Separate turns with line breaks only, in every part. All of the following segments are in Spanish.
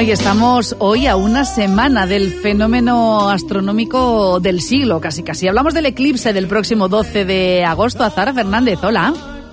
y estamos hoy a una semana del fenómeno astronómico del siglo, casi. Hablamos del eclipse del próximo 12 de agosto. Azahara Fernández, hola.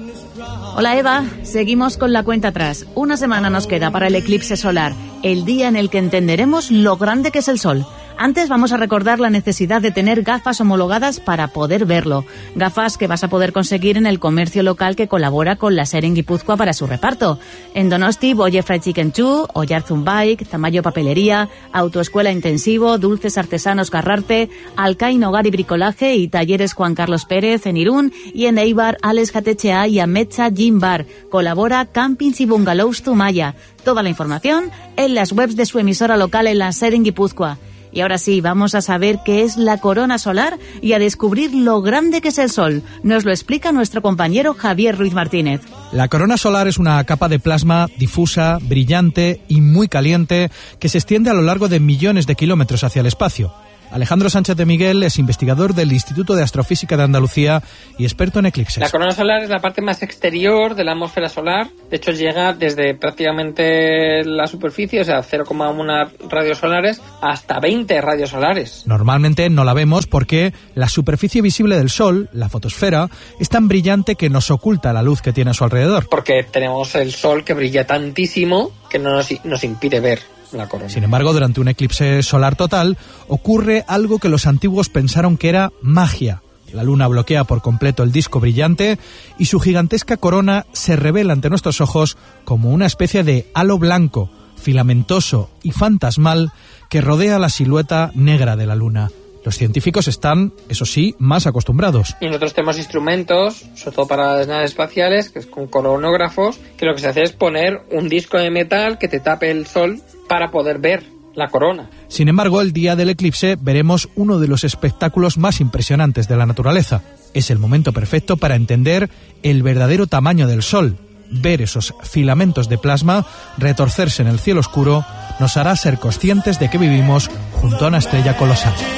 Hola Eva, seguimos con la cuenta atrás. Una semana nos queda para el eclipse solar, el día en el que entenderemos lo grande que es el Sol. Antes vamos a recordar la necesidad de tener gafas homologadas para poder verlo. Gafas que vas a poder conseguir en el comercio local que colabora con la SER en Guipúzcoa para su reparto. En Donosti, Boye Fried Chicken 2, Oyarzun Bike, Tamayo Papelería, Autoescuela Intensivo, Dulces Artesanos Carrarte, Alcaín Hogar y Bricolaje y Talleres Juan Carlos Pérez en Irún, y en Eibar, Alex Gatechea y Amecha Gym Bar. Colabora Campings y Bungalows Tumaya. Toda la información en las webs de su emisora local en la SER en Guipúzcoa. Y ahora sí, vamos a saber qué es la corona solar y a descubrir lo grande que es el Sol. Nos lo explica nuestro compañero Javier Ruiz Martínez.
La corona solar es una capa de plasma difusa, brillante y muy caliente que se extiende a lo largo de millones de kilómetros hacia el espacio. Alejandro Sánchez de Miguel es investigador del Instituto de Astrofísica de Andalucía y experto en eclipses.
La corona solar es la parte más exterior de la atmósfera solar. De hecho, llega desde prácticamente la superficie, o sea, 0,1 radios solares, hasta 20 radios solares.
Normalmente no la vemos porque la superficie visible del Sol, la fotosfera, es tan brillante que nos oculta la luz que tiene a su alrededor.
Porque tenemos el Sol que brilla tantísimo que no nos impide ver la corona.
Sin embargo, durante un eclipse solar total ocurre algo que los antiguos pensaron que era magia. La luna bloquea por completo el disco brillante y su gigantesca corona se revela ante nuestros ojos como una especie de halo blanco, filamentoso y fantasmal que rodea la silueta negra de la luna. Los científicos están, eso sí, más acostumbrados.
Y nosotros tenemos instrumentos, sobre todo para las naves espaciales, que es con coronógrafos, que lo que se hace es poner un disco de metal que te tape el Sol para poder ver la corona.
Sin embargo, el día del eclipse veremos uno de los espectáculos más impresionantes de la naturaleza. Es el momento perfecto para entender el verdadero tamaño del Sol. Ver esos filamentos de plasma retorcerse en el cielo oscuro nos hará ser conscientes de que vivimos junto a una estrella colosal.